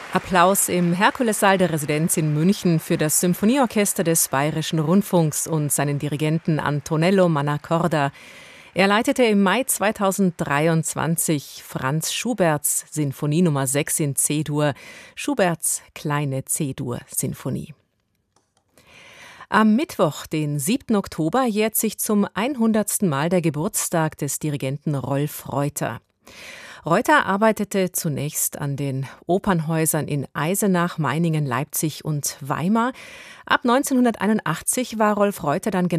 Applaus im Herkulessaal der Residenz in München für das Symphonieorchester des Bayerischen Rundfunks und seinen Dirigenten Antonello Mannacorda. Er leitete im Mai 2023 Franz Schuberts Sinfonie Nummer 6 in C-Dur, Schuberts kleine C-Dur-Sinfonie. Am Mittwoch, den 7. Oktober, jährt sich zum 100. Mal der Geburtstag des Dirigenten Rolf Reuter. Reuter arbeitete zunächst an den Opernhäusern in Eisenach, Meiningen, Leipzig und Weimar. Ab 1981 war Rolf Reuter dann